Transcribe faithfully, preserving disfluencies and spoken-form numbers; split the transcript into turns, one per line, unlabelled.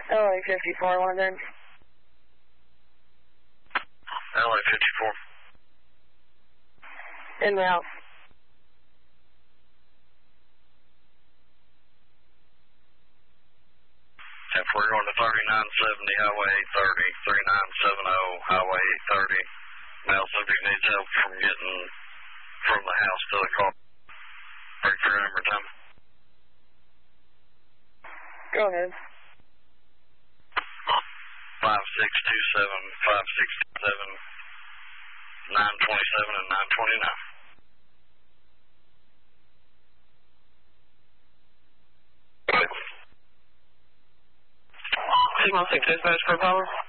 L A fifty-four, London.
L A fifty-four.
In and out.
If we're going to thirty-nine seventy, Highway eight thirty, thirty-nine seventy, Highway eight thirty. Male subject needs help from getting from the house to the car. Break your number time.
Go ahead.
five six two seven, five six two seven, nine twenty-seven and nine twenty-nine.
Signal six dispatch for power.